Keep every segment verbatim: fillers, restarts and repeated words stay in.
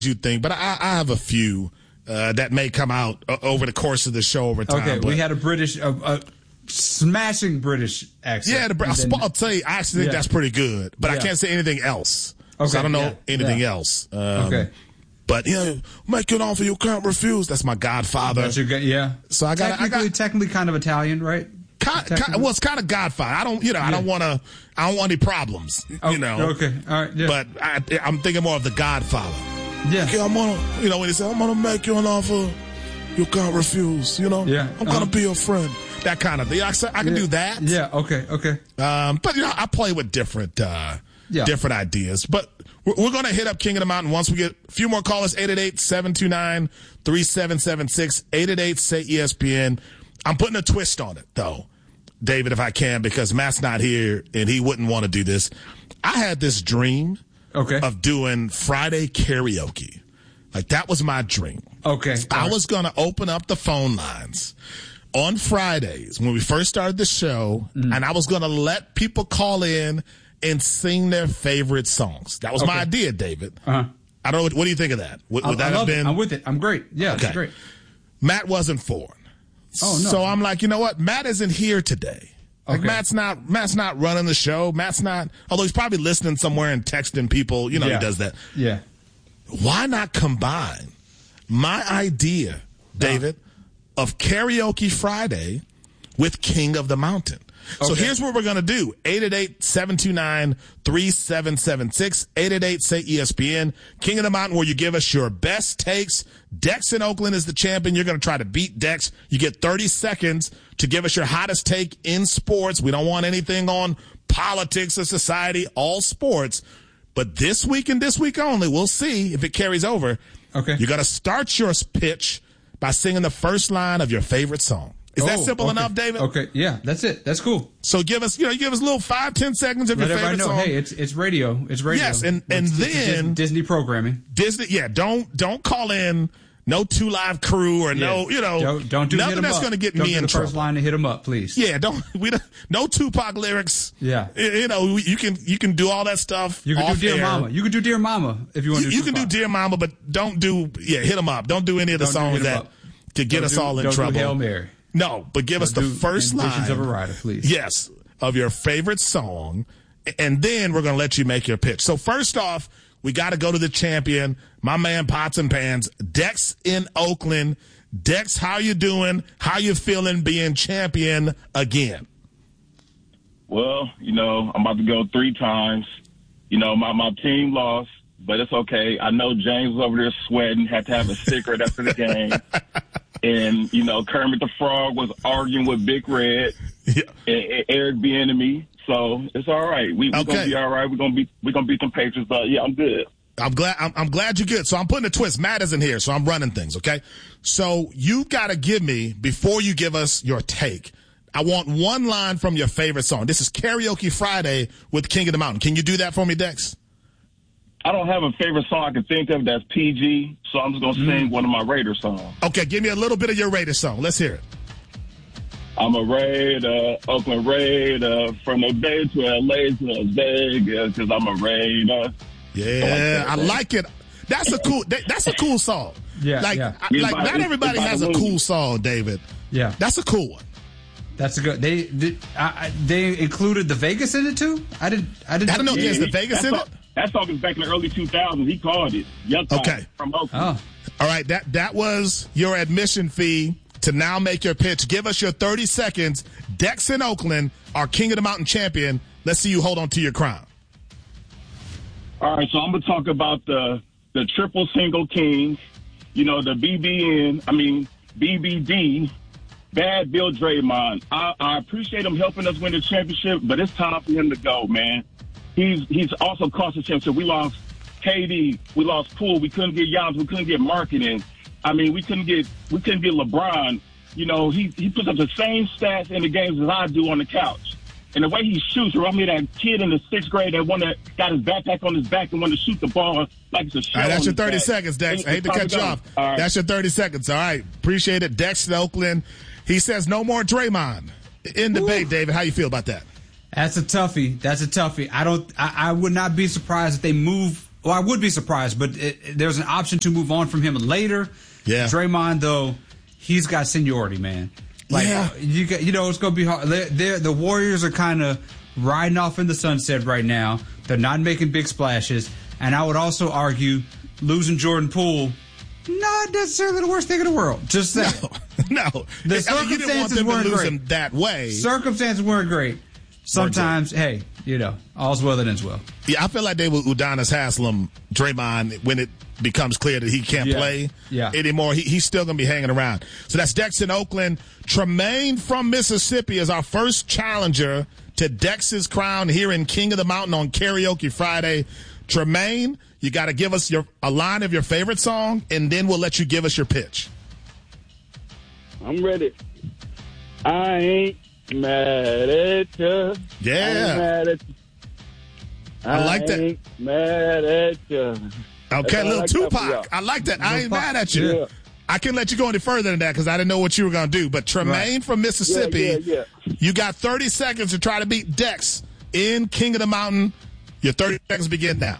you think, but I, I have a few uh, that may come out uh, over the course of the show over time. Okay, but, we had a British, a, a smashing British accent. Yeah, the, then, I'll tell you, I actually think yeah. that's pretty good, but yeah. I can't say anything else. Okay, so I don't know yeah. anything yeah. else. Um, okay. But, you know, make an offer you can't refuse. That's my Godfather. That's your, yeah. So I got technically, I got, technically kind of Italian, right? Kind, kind, well, it's kind of Godfather. I don't, you know, yeah. I don't want to, I don't want any problems, oh, you know. Okay, all right, yeah. But I, I'm thinking more of the Godfather. Yeah. Okay, I'm gonna, you know, when he said, I'm gonna make you an offer you can't refuse, you know. Yeah. I'm uh-huh. gonna be your friend. That kind of thing. I, I can yeah. do that. Yeah. Okay. Okay. Um, but you know, I play with different, uh, yeah. different ideas. But we're, we're gonna hit up King of the Mountain once we get a few more callers. eight eight eight, seven two nine, three seven seven six. eight eight eight, say E S P N. I'm putting a twist on it though, David, if I can, because Matt's not here and he wouldn't want to do this. I had this dream okay. of doing Friday karaoke. Like, that was my dream. Okay. I right. was going to open up the phone lines on Fridays when we first started the show, mm. and I was going to let people call in and sing their favorite songs. That was okay. my idea, David. Uh-huh. I don't know. What, what do you think of that? Would, would I, that I have love been? It. I'm with it. I'm great. Yeah, okay. that's great. Matt wasn't for it. Oh, no. So I'm like, you know what? Matt isn't here today. Like, okay. Matt's not Matt's not running the show. Matt's not, although he's probably listening somewhere and texting people. You know, yeah. he does that. Yeah. Why not combine my idea, David, uh, of Karaoke Friday with King of the Mountain? Okay. So here's what we're going to do. eight eight eight, seven two nine, three seven seven six. eight eight eight, say E S P N. King of the Mountain, where you give us your best takes. Dex in Oakland is the champion. You're going to try to beat Dex. You get thirty seconds to give us your hottest take in sports. We don't want anything on politics or society, all sports. But this week and this week only, we'll see if it carries over. Okay. You got to start your pitch by singing the first line of your favorite song. Is oh, that simple okay. enough, David? Okay, yeah, that's it. That's cool. So give us, you know, give us a little five, ten seconds of Let your favorite know, song. Hey, it's it's radio. It's radio. Yes, and and it's, then it's Disney programming. Disney, yeah. Don't don't call in no Two Live Crew or yeah. no, you know, don't, don't do nothing that's going to get don't me do in the trouble. First line to hit them up, please. Yeah, don't we don't, no Tupac lyrics. Yeah, you know, you can you can do all that stuff. You can off do Dear air. Mama. You can do Dear Mama if you want. You, to do you can do Dear Mama, but don't do yeah. Hit them up. Don't do any of the don't songs that up. could get don't us do, all in don't trouble. Do Hail Mary. No, but give don't us the first line of a rider, please. Yes, of your favorite song, and then we're going to let you make your pitch. So first off, we got to go to the champion, my man Pots and Pans, Dex in Oakland. Dex, how you doing? How you feeling being champion again? Well, you know, I'm about to go three times. You know, my, my team lost, but it's okay. I know James was over there sweating, had to have a cigarette after the game. And, you know, Kermit the Frog was arguing with Big Red, yeah. and, and Eric Bieniemy. So it's all right. We, we're okay. gonna be all right. We're gonna be we're gonna beat them Patriots. But yeah, I'm good. I'm glad. I'm, I'm glad you're good. So I'm putting a twist. Matt isn't here, so I'm running things. Okay. So you got to give me before you give us your take. I want one line from your favorite song. This is Karaoke Friday with King of the Mountain. Can you do that for me, Dex? I don't have a favorite song I can think of that's P G, so I'm just going to sing mm. one of my Raider songs. Okay, give me a little bit of your Raider song. Let's hear it. I'm a Raider, Oakland Raider, from the Bay to L A to Vegas, because I'm a Raider. Yeah, I like it. That's a cool. That's a cool song. Yeah, like, yeah. I, like not everybody has a cool song, David. Yeah, that's a cool one. That's a good. They they, I, they included the Vegas in it too. I did. I didn't. I don't know. Yeah, There's the Vegas in song, it. That song is back in the early two thousands. He called it. Young okay. From Oakland. Oh. All right. That that was your admission fee to now make your pitch. Give us your thirty seconds. Dex in Oakland, our King of the Mountain champion. Let's see you hold on to your crown. All right, so I'm going to talk about the the triple single kings, you know, the B B N, I mean, B B D, Bad Bill Draymond. I, I appreciate him helping us win the championship, but it's time for him to go, man. He's he's also cost us championship. We lost K D, we lost Poole, we couldn't get Giannis, we couldn't get marketing. I mean, we couldn't get we couldn't get LeBron. You know, he he puts up the same stats in the games as I do on the couch. And the way he shoots, remind me of that kid in the sixth grade that one that got his backpack on his back and wanted to shoot the ball like it's a shell. All right, that's your thirty back. seconds, Dex. I hate to cut you off. Right. That's your thirty seconds. All right. Appreciate it. Dex in Oakland. He says no more Draymond. In debate, David. How you feel about that? That's a toughie. That's a toughie. I don't. I, I would not be surprised if they move well, I would be surprised, but it, it, there's an option to move on from him later. Yeah. Draymond, though, he's got seniority, man. Like, yeah. you got, you know, it's going to be hard. They're, they're, the Warriors are kind of riding off in the sunset right now. They're not making big splashes. And I would also argue losing Jordan Poole, not necessarily the worst thing in the world. Just saying. No. no. The I circumstances mean, you didn't want them weren't to lose great. him that way. Circumstances weren't great. Sometimes, hey, you know, all's well that ends well. Yeah, I feel like they will Udonis Haslem Draymond when it becomes clear that he can't yeah. play yeah. anymore. He, he's still going to be hanging around. So that's Dex in Oakland. Tremaine from Mississippi is our first challenger to Dex's crown here in King of the Mountain on Karaoke Friday. Tremaine, you got to give us your a line of your favorite song, and then we'll let you give us your pitch. I'm ready. I ain't mad at you. Yeah. I ain't mad at you. I, I like that. ain't mad at you. Okay, little like Tupac. I like that. I ain't mad at you. Yeah. I can let you go any further than that because I didn't know what you were going to do. But Tremaine right. from Mississippi, yeah, yeah, yeah. you got thirty seconds to try to beat Dex in King of the Mountain. Your thirty seconds begin now.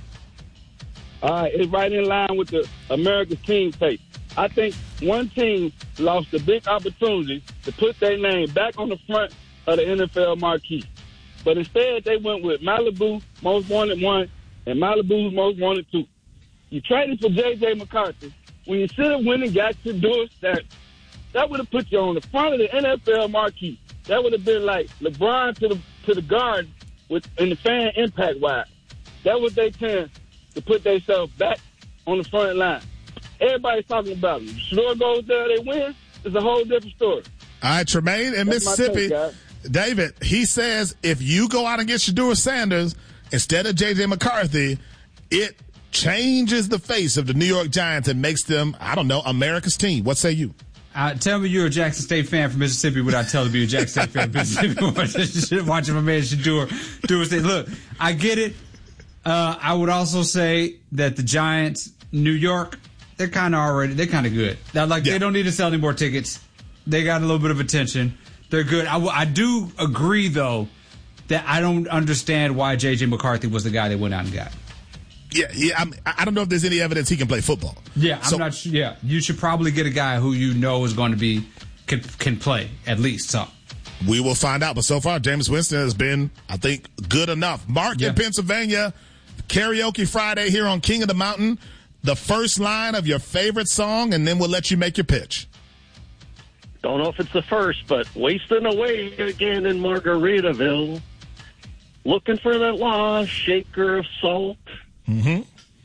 All right, it's right in line with the America's team tape. I think one team lost a big opportunity to put their name back on the front of the N F L marquee. But instead, they went with Malibu Most Wanted One and Malibu's Most Wanted Two. You traded for J J. McCarthy when you should have went and got your Dewar Sanders. That would have put you on the front of the N F L marquee. That would have been like LeBron to the to the guard with in the fan impact wise. That was they tend to put themselves back on the front line. Everybody's talking about them. Shador goes there, they win. It's a whole different story. All right, Tremaine in That's Mississippi. my take, David, he says if you go out and get Shador Sanders instead of J J. McCarthy, it changes the face of the New York Giants and makes them, I don't know, America's team. What say you? Uh, tell me you're a Jackson State fan from Mississippi without telling me you're a Jackson State fan from Mississippi. Watching my man Shador do State. Look, I get it. Uh, I would also say that the Giants, New York, they're kind of already, they're kind of good. They're like, yeah. They don't need to sell any more tickets. They got a little bit of attention. They're good. I, I do agree, though, that I don't understand why J J. McCarthy was the guy they went out and got. Yeah, yeah. I'm, I don't know if there's any evidence he can play football. Yeah, I'm so, not sure. Yeah, you should probably get a guy who you know is going to be can can play at least some. We will find out. But so far, Jameis Winston has been, I think, good enough. Mark yeah. in Pennsylvania, Karaoke Friday here on King of the Mountain. The first line of your favorite song, and then we'll let you make your pitch. Don't know if it's the first, but wasting away again in Margaritaville. Looking for that lost shaker of salt. Mm-hmm.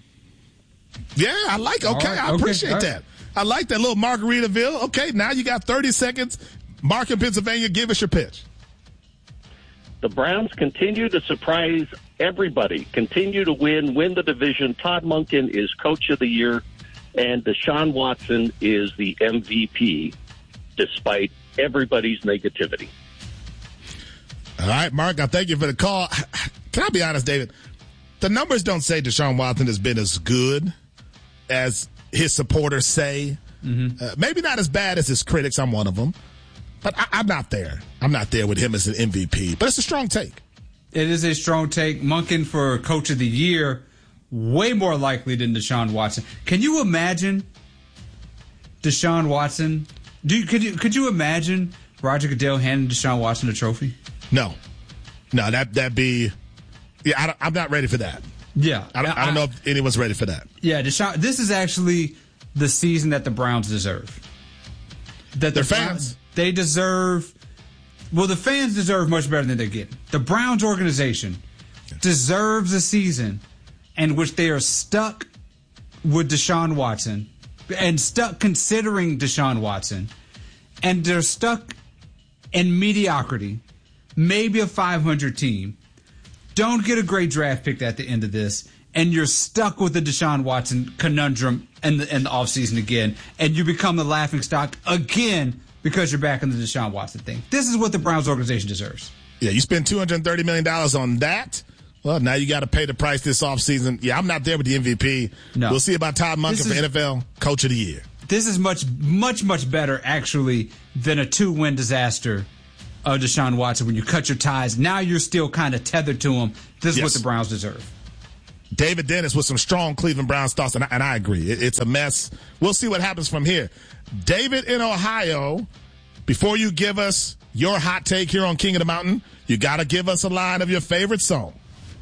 Yeah, I like Okay, right, I okay, appreciate right. that. I like that little Margaritaville. Okay, now you got thirty seconds. Mark in Pennsylvania, give us your pitch. The Browns continue to surprise everybody, continue to win, win the division. Todd Monken is coach of the year, and Deshaun Watson is the M V P, despite everybody's negativity. All right, Mark, I thank you for the call. Can I be honest, David? The numbers don't say Deshaun Watson has been as good as his supporters say. Mm-hmm. Uh, maybe not as bad as his critics. I'm one of them. But I, I'm not there. I'm not there with him as an M V P. But it's a strong take. It is a strong take. Monken for Coach of the Year, way more likely than Deshaun Watson. Can you imagine Deshaun Watson? Do you, could you could you imagine Roger Goodell handing Deshaun Watson a trophy? No, no, that that be. Yeah, I don't, I'm not ready for that. Yeah, I don't, I don't know if anyone's ready for that. Yeah, Deshaun. This is actually the season that the Browns deserve. That Their the fans, Browns, they deserve. Well, the fans deserve much better than they're getting. The Browns organization deserves a season in which they are stuck with Deshaun Watson and stuck considering Deshaun Watson, and they're stuck in mediocrity, maybe a five hundred team. Don't get a great draft pick at the end of this, and you're stuck with the Deshaun Watson conundrum in the, in the offseason again, and you become the laughingstock again because you're back in the Deshaun Watson thing. This is what the Browns organization deserves. Yeah, you spend two hundred thirty million dollars on that. Well, now you got to pay the price this offseason. Yeah, I'm not there with the M V P. No. We'll see about Todd Monken for N F L Coach of the Year. This is much, much, much better, actually, than a two-win disaster of Deshaun Watson when you cut your ties. Now you're still kind of tethered to him. This is yes. what the Browns deserve. David Dennis with some strong Cleveland Browns thoughts, and I, and I agree. It, it's a mess. We'll see what happens from here. David in Ohio, before you give us your hot take here on King of the Mountain, you got to give us a line of your favorite song.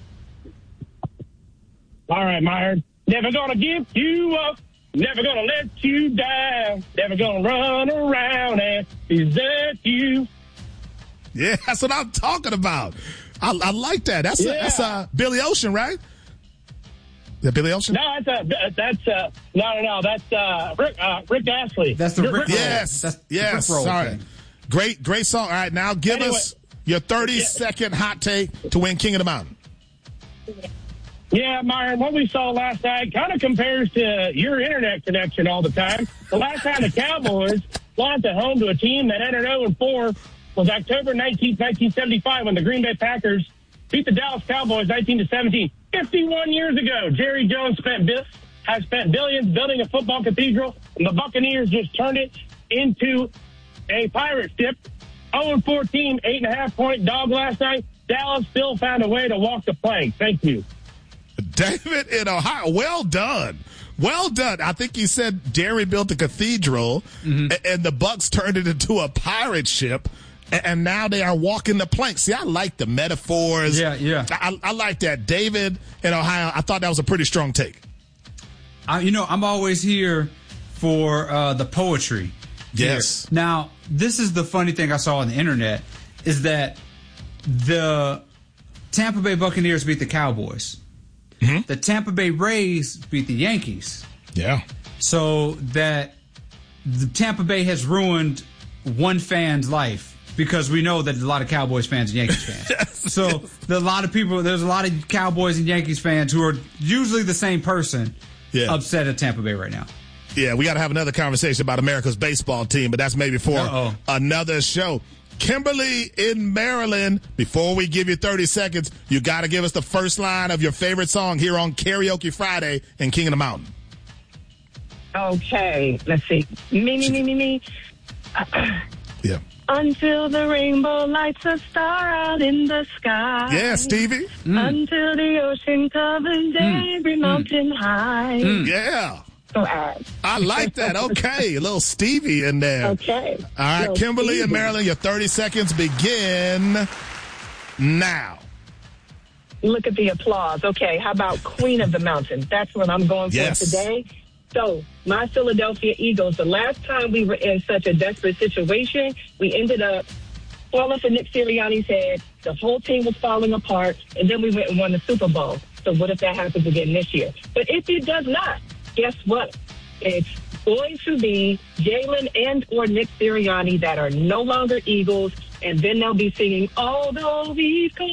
All right, Myron. Never gonna give you up. Never gonna let you down. Never gonna run around and desert you. Yeah, that's what I'm talking about. I, I like that. That's yeah. a, that's uh, Billy Ocean, right? Is that Billy Ocean? No, that's uh, that's uh, no, no, no. That's uh, Rick uh, Rick Astley. That's the Rick. Rick yes, that's yes. Rick Sorry, thing. great, great song. All right, now give anyway, us your thirty yeah. second hot take to win King of the Mountain. Yeah, Myron, what we saw last night kind of compares to your internet connection all the time. The last time the Cowboys lost at home to a team that entered oh and four was October nineteenth, nineteen seventy-five, when the Green Bay Packers beat the Dallas Cowboys nineteen to seventeen. fifty-one years ago, Jerry Jones spent bis- has spent billions building a football cathedral, and the Buccaneers just turned it into a pirate ship. oh and four team, eight and a half point dog last night. Dallas still found a way to walk the plank. Thank you. David in Ohio, well done. Well done. I think he said Jerry built a cathedral, mm-hmm. and, and the Bucs turned it into a pirate ship, and, and now they are walking the plank. See, I like the metaphors. Yeah, yeah. I, I like that. David in Ohio, I thought that was a pretty strong take. I, you know, I'm always here for uh, the poetry. Yes. Here. Now, this is the funny thing I saw on the internet, is that the Tampa Bay Buccaneers beat the Cowboys. Mm-hmm. The Tampa Bay Rays beat the Yankees. Yeah. So that the Tampa Bay has ruined one fan's life, because we know that there's a lot of Cowboys fans and Yankees fans. yes, so yes. There's a lot of people, there's a lot of Cowboys and Yankees fans who are usually the same person yeah. upset at Tampa Bay right now. Yeah, we got to have another conversation about America's baseball team, but that's maybe for Uh-oh. another show. Kimberly in Maryland, before we give you thirty seconds, you got to give us the first line of your favorite song here on Karaoke Friday in King of the Mountain. Okay, let's see. Me, me, me, me, me. Yeah. Until the rainbow lights a star out in the sky. Yeah, Stevie. Mm. Until the ocean covers mm. every mountain mm. high. Mm. Yeah. I like that. Okay, a little Stevie in there. Okay. All right, little Kimberly Stevie. In Maryland, your thirty seconds begin now. Look at the applause. Okay, how about Queen of the Mountain? That's what I'm going for yes. today. So, my Philadelphia Eagles, the last time we were in such a desperate situation, we ended up falling for Nick Sirianni's head. The whole team was falling apart, and then we went and won the Super Bowl. So what if that happens again this year? But if it does not, guess what? It's going to be Jalen and or Nick Sirianni that are no longer Eagles, and then they'll be singing, although we've come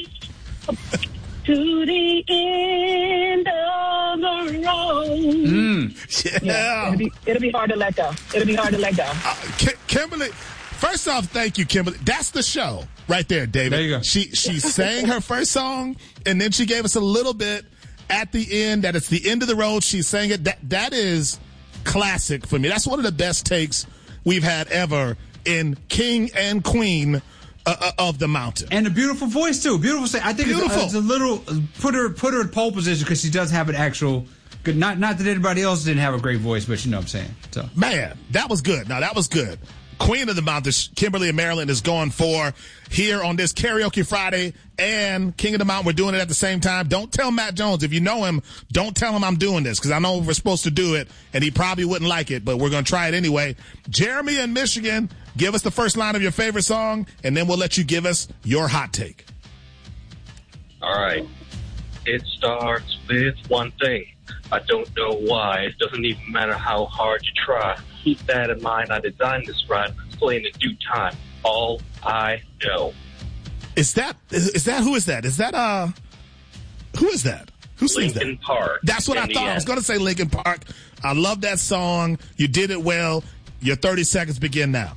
to the end of the road. Mm, yeah. yeah it'll, be, it'll be hard to let go. It'll be hard to let go. Uh, K- Kimberly, first off, thank you, Kimberly. That's the show right there, David. There you go. She, she sang her first song, and then she gave us a little bit at the end, that it's the end of the road. She sang it. That That is classic for me. That's one of the best takes we've had ever in King and Queen uh, of the Mountain. And a beautiful voice, too. Beautiful. Say, I think it's a, it's a little, put her put her in pole position, because she does have an actual good, not, not that anybody else didn't have a great voice, but you know what I'm saying. So Man, that was good. No, that was good. Queen of the Mountain, Kimberly in Maryland, is going for here on this Karaoke Friday and King of the Mountain. We're doing it at the same time. Don't tell Matt Jones. If you know him, don't tell him I'm doing this, because I know we're supposed to do it, and he probably wouldn't like it, but we're going to try it anyway. Jeremy in Michigan, give us the first line of your favorite song, and then we'll let you give us your hot take. All right. It starts with one thing. I don't know why. It doesn't even matter how hard you try. Keep that in mind. I designed this rhyme. It's playing in due time. All I know. Is that, is, is that, who is that? Is that, uh, who is that? Who sings that? Linkin Park. That's what I thought. I was going to say Linkin Park. I love that song. You did it well. Your thirty seconds begin now.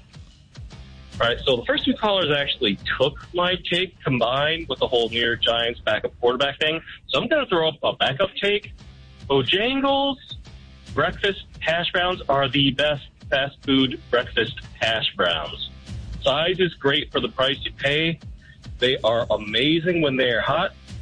All right, so the first two callers actually took my take combined with the whole New York Giants backup quarterback thing. So I'm going to throw up a backup take. Bojangles breakfast hash browns are the best fast food breakfast hash browns. Size is great for the price you pay. They are amazing when they are hot,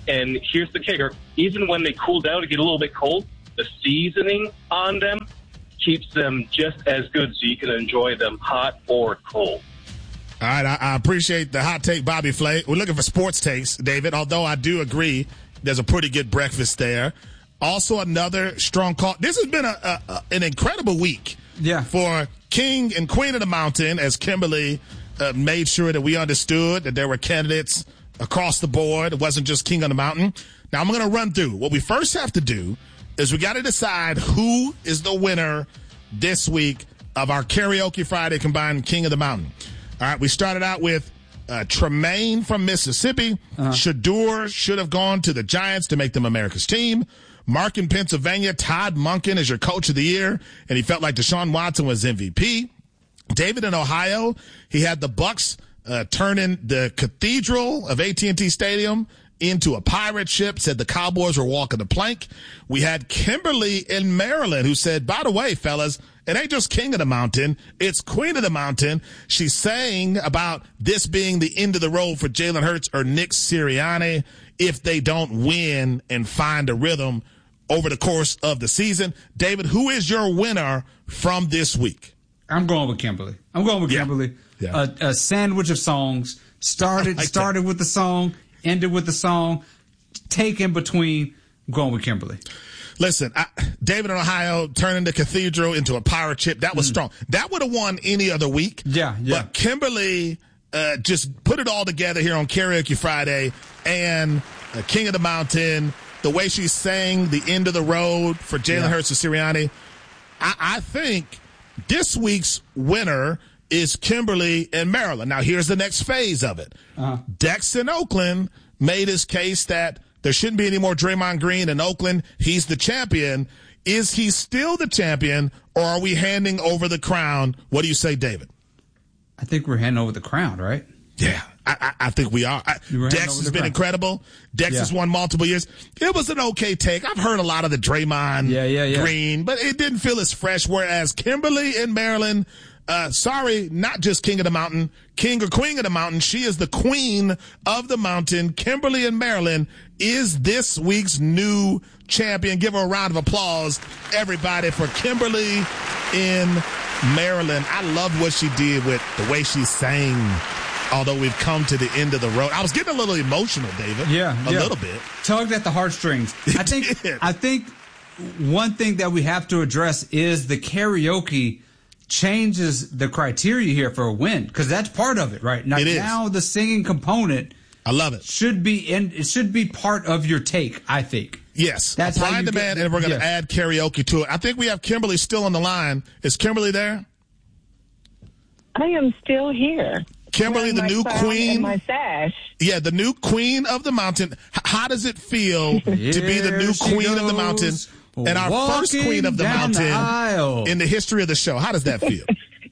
And here's the kicker. Even when they cool down and get a little bit cold, the seasoning on them keeps them just as good so you can enjoy them hot or cold. All right, I, I appreciate the hot take, Bobby Flay. We're looking for sports takes, David, although I do agree there's a pretty good breakfast there. Also, another strong call. This has been a, a, a an incredible week yeah. for King and Queen of the Mountain, as Kimberly uh, made sure that we understood that there were candidates across the board. It wasn't just King of the Mountain. Now, I'm going to run through. What we first have to do is we got to decide who is the winner this week of our Karaoke Friday combined King of the Mountain. All right, we started out with uh, Tremaine from Mississippi. Uh-huh. Shador should have gone to the Giants to make them America's team. Mark in Pennsylvania, Todd Monken is your coach of the year, and he felt like Deshaun Watson was M V P. David in Ohio, he had the Bucks uh, turning the cathedral of A T and T Stadium into a pirate ship, said the Cowboys were walking the plank. We had Kimberly in Maryland who said, by the way, fellas, it ain't just King of the Mountain, it's Queen of the Mountain. She's saying about this being the end of the road for Jalen Hurts or Nick Sirianni if they don't win and find a rhythm over the course of the season. David, who is your winner from this week? I'm going with Kimberly. I'm going with yeah. Kimberly. Yeah. A, a sandwich of songs. Started like started that. with the song, ended with the song. Take in between. I'm going with Kimberly. Listen, I, David in Ohio turning the cathedral into a pirate ship. That was mm. strong. That would have won any other week. Yeah, yeah. But Kimberly uh, just put it all together here on Karaoke Friday. And uh, King of the Mountain, the way she sang the end of the road for Jalen yeah. Hurts and Sirianni, I, I think this week's winner is Kimberly in Maryland. Now, here's the next phase of it. Uh-huh. Dex in Oakland made his case that there shouldn't be any more Draymond Green in Oakland. He's the champion. Is he still the champion, or are we handing over the crown? What do you say, David? I think we're handing over the crown, right? Yeah, I, I, I think we are. I, Dex has been crown. incredible. Dex yeah. has won multiple years. It was an okay take. I've heard a lot of the Draymond yeah, yeah, yeah. Green, but it didn't feel as fresh, whereas Kimberly in Maryland, Uh, sorry, not just King of the Mountain, King or Queen of the Mountain. She is the Queen of the Mountain. Kimberly in Maryland is this week's new champion. Give her a round of applause, everybody, for Kimberly in Maryland. I love what she did with the way she sang, although we've come to the end of the road. I was getting a little emotional, David. Yeah, a yeah. little bit. Tugged at the heartstrings. I think. did. I think one thing that we have to address is the karaoke changes the criteria here for a win, because that's part of it, right? Now, it is. Now the singing component, I love it. Should be in. It should be part of your take, I think. Yes, that's Apply and demand, and we're going to yes. add karaoke to it. I think we have Kimberly still on the line. Is Kimberly there? I am still here. Kimberly, the new queen. And my sash. Yeah, the new queen of the mountain. H- how does it feel to be the new queen of the mountain? And our first queen of the mountain the in the history of the show. How does that feel?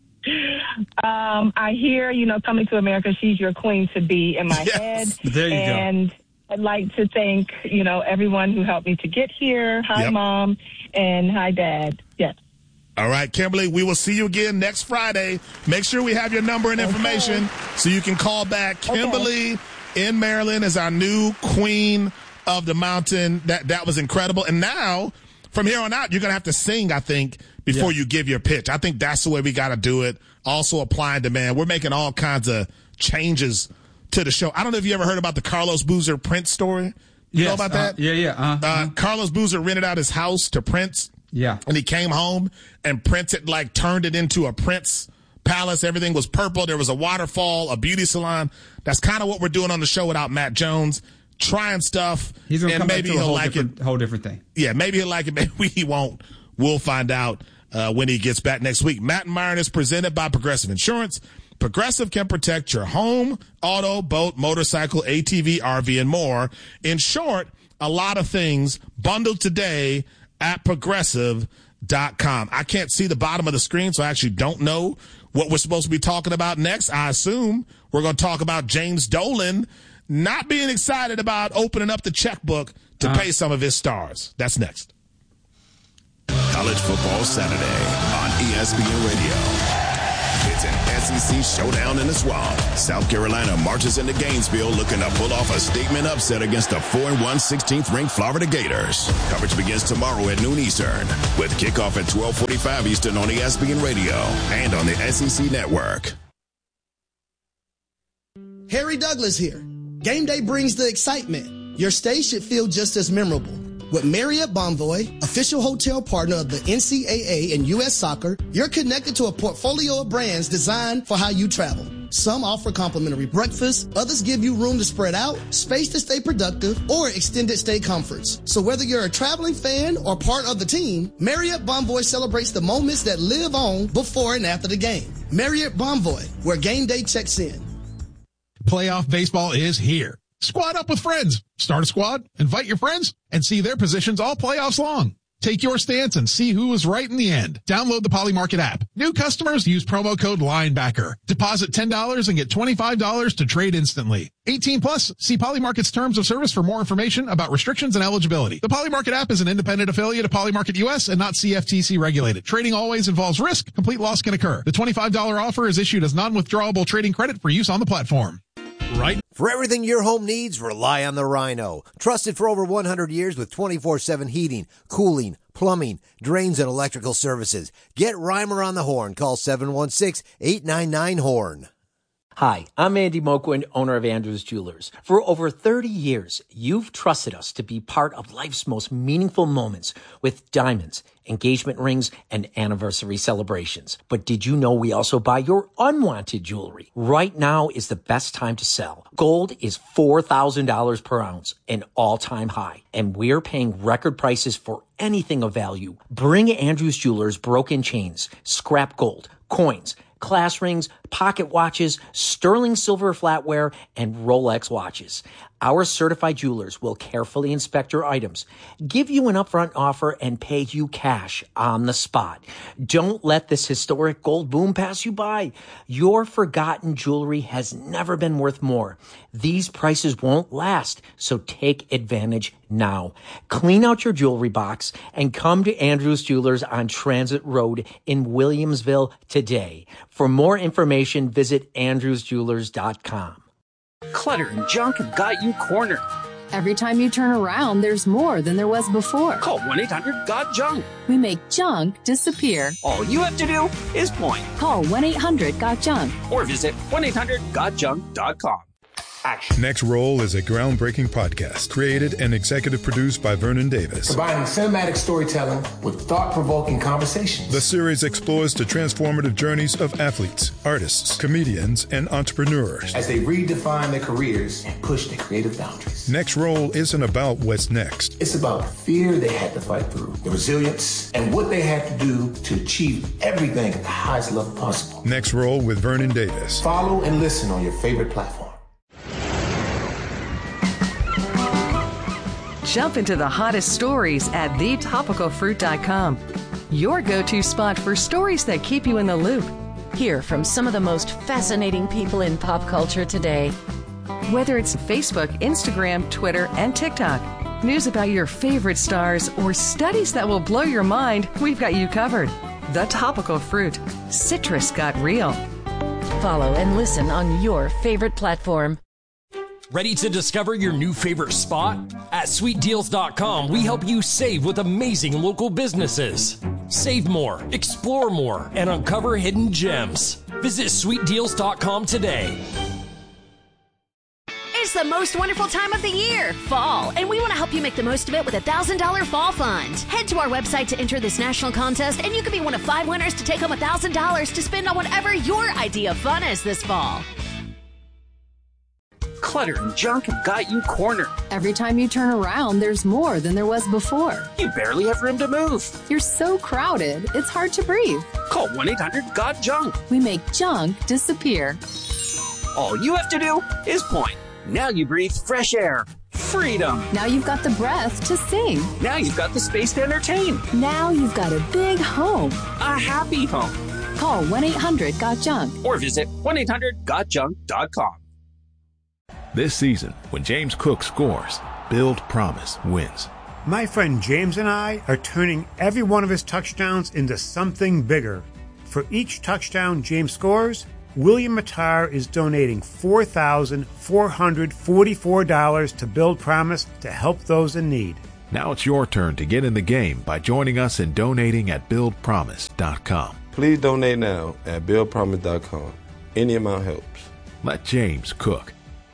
um, I hear, you know, coming to America, she's your queen to be in my yes. head. There you and go. I'd like to thank, you know, everyone who helped me to get here. Hi, yep. Mom, and hi, Dad. Yes. All right, Kimberly, we will see you again next Friday. Make sure we have your number and information okay. so you can call back. Kimberly okay. in Maryland is our new queen of the mountain. That that was incredible. And now, from here on out, you're going to have to sing, I think, before yeah. you give your pitch. I think that's the way we got to do it. Also, apply and demand. We're making all kinds of changes to the show. I don't know if you ever heard about the Carlos Boozer Prince story. You yes, know about uh, that? Yeah, yeah. Uh, uh, uh, Carlos Boozer rented out his house to Prince. Yeah. And he came home, and Prince had, like, turned it into a Prince palace. Everything was purple. There was a waterfall, a beauty salon. That's kind of what we're doing on the show without Matt Jones. Trying stuff, He's gonna and come maybe back to he'll a like it. Whole different thing. Yeah, maybe he'll like it. Maybe he won't. We'll find out uh, when he gets back next week. Matt and Myron is presented by Progressive Insurance. Progressive can protect your home, auto, boat, motorcycle, A T V, R V, and more. In short, a lot of things bundled today at progressive dot com. I can't see the bottom of the screen, so I actually don't know what we're supposed to be talking about next. I assume we're going to talk about James Dolan not being excited about opening up the checkbook to uh-huh. pay some of his stars. That's next. College Football Saturday on E S P N Radio. It's an S E C showdown in the Swamp. South Carolina marches into Gainesville looking to pull off a statement upset against the four and one sixteenth ranked Florida Gators. Coverage begins tomorrow at noon Eastern with kickoff at twelve forty-five Eastern on E S P N Radio and on the S E C Network. Harry Douglas here. Game day brings the excitement. Your stay should feel just as memorable. With Marriott Bonvoy, official hotel partner of the N C double A and U S Soccer, you're connected to a portfolio of brands designed for how you travel. Some offer complimentary breakfast, others give you room to spread out, space to stay productive, or extended stay comforts. So whether you're a traveling fan or part of the team, Marriott Bonvoy celebrates the moments that live on before and after the game. Marriott Bonvoy, where game day checks in. Playoff baseball is here. Squad up with friends. Start a squad, invite your friends, and see their positions all playoffs long. Take your stance and see who was right in the end. Download the Polymarket app. New customers use promo code LINEBACKER. Deposit ten dollars and get twenty-five dollars to trade instantly. eighteen plus. See Polymarket's terms of service for more information about restrictions and eligibility. The Polymarket app is an independent affiliate of Polymarket U S and not C F T C regulated. Trading always involves risk. Complete loss can occur. The twenty-five dollars offer is issued as non-withdrawable trading credit for use on the platform. Right. For everything your home needs, rely on the Rhino. Trusted for over one hundred years with twenty-four seven heating, cooling, plumbing, drains, and electrical services. Get Reimer on the horn. Call seven one six, eight nine nine, HORN. Hi, I'm Andy Moquin, owner of Andrews Jewelers. For over thirty years, you've trusted us to be part of life's most meaningful moments with diamonds, engagement rings, and anniversary celebrations. But did you know we also buy your unwanted jewelry? Right now is the best time to sell. Gold is four thousand dollars per ounce, an all-time high, and we're paying record prices for anything of value. Bring Andrews Jewelers broken chains, scrap gold, coins, class rings, pocket watches, sterling silver flatware, and Rolex watches. Our certified jewelers will carefully inspect your items, give you an upfront offer, and pay you cash on the spot. Don't let this historic gold boom pass you by. Your forgotten jewelry has never been worth more. These prices won't last, so take advantage now. Clean out your jewelry box and come to Andrews Jewelers on Transit Road in Williamsville today. For more information, visit andrews jewelers dot com. Clutter and junk have got you cornered. Every time you turn around, there's more than there was before. Call one eight hundred got junk. We make junk disappear. All you have to do is point. Call one eight hundred got junk. Or visit one eight hundred got junk dot com. Action. Next Roll is a groundbreaking podcast created and executive produced by Vernon Davis. Combining cinematic storytelling with thought-provoking conversations. The series explores the transformative journeys of athletes, artists, comedians, and entrepreneurs as they redefine their careers and push their creative boundaries. Next Roll isn't about what's next. It's about the fear they had to fight through, the resilience, and what they had to do to achieve everything at the highest level possible. Next Roll with Vernon Davis. Follow and listen on your favorite platform. Jump into the hottest stories at the topical fruit dot com. Your go-to spot for stories that keep you in the loop. Hear from some of the most fascinating people in pop culture today. Whether it's Facebook, Instagram, Twitter, and TikTok, news about your favorite stars, or studies that will blow your mind, we've got you covered. The Topical Fruit. Citrus got real. Follow and listen on your favorite platform. Ready to discover your new favorite spot? At sweet deals dot com, we help you save with amazing local businesses. Save more, explore more, and uncover hidden gems. Visit sweet deals dot com today. It's the most wonderful time of the year, fall, and we want to help you make the most of it with a one thousand dollars Fall Fund. Head to our website to enter this national contest, and you could be one of five winners to take home one thousand dollars to spend on whatever your idea of fun is this fall. Clutter and junk have got you cornered. Every time you turn around, there's more than there was before. You barely have room to move. You're so crowded, it's hard to breathe. Call one eight hundred got junk. We make junk disappear. All you have to do is point. Now you breathe fresh air. Freedom. Now you've got the breath to sing. Now you've got the space to entertain. Now you've got a big home. A happy home. Call one eight hundred got junk. Or visit one eight hundred got junk dot com. This season, when James Cook scores, Build Promise wins. My friend James and I are turning every one of his touchdowns into something bigger. For each touchdown James scores, William Matar is donating four thousand four hundred forty-four dollars to Build Promise to help those in need. Now it's your turn to get in the game by joining us in donating at build promise dot com. Please donate now at build promise dot com. Any amount helps. Let James cook.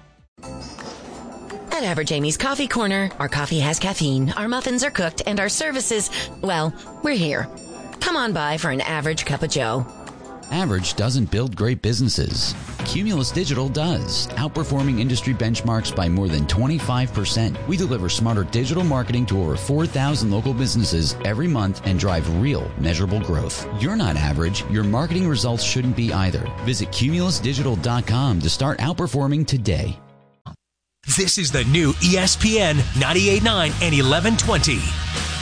At Average Amy's Coffee Corner, our coffee has caffeine, our muffins are cooked, and our services, well, we're here. Come on by for an average cup of joe. Average doesn't build great businesses. Cumulus Digital does, outperforming industry benchmarks by more than twenty-five percent. We deliver smarter digital marketing to over four thousand local businesses every month and drive real, measurable growth. You're not average. Your marketing results shouldn't be either. Visit cumulus digital dot com to start outperforming today. This is the new E S P N ninety-eight point nine and eleven twenty.